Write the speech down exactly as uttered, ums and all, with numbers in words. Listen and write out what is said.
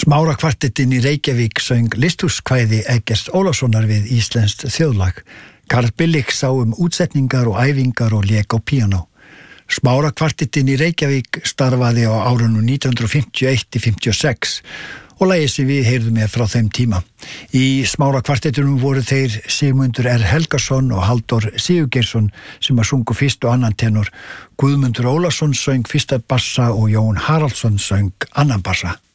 Smára kvartettinn í Reykjavík söng listhúskvæði Eggerts Ólafssonar við íslenskt þjóðlag. Karl Billik sá um útsetningar og æfingar og lék á píanó. Smára kvartettinn í Reykjavík starfaði á árunum nítján hundruð fimmtíu og eitt til fimmtíu og sex og lagið sem við heyrðum með frá þeim tíma. Í Smára kvartettunum voru þeir Sigmundur R. Helgason og Halldór Sigurgeirsson sem að sungu fyrst og annan tenor. Guðmundur Ólafsson söng fyrsta bassa og Jón Haraldsson söng annan bassa.